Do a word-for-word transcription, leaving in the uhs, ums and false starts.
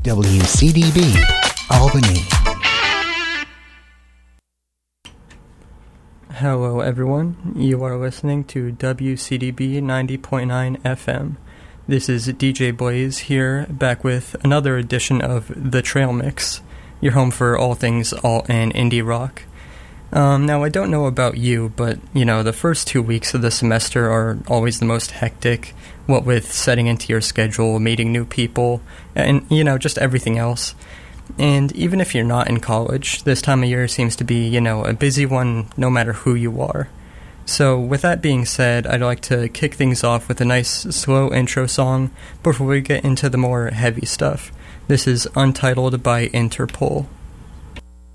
W C D B, Albany. Hello everyone, you are listening to W C D B ninety point nine F M. This is D J Blaze here, back with another edition of The Trail Mix, your home for all things alt and indie rock. Um, now, I don't know about you, but, you know, the first two weeks of the semester are always the most hectic, what with setting into your schedule, meeting new people, and, you know, just everything else. And even if you're not in college, this time of year seems to be, you know, a busy one no matter who you are. So, with that being said, I'd like to kick things off with a nice, slow intro song before we get into the more heavy stuff. This is Untitled by Interpol.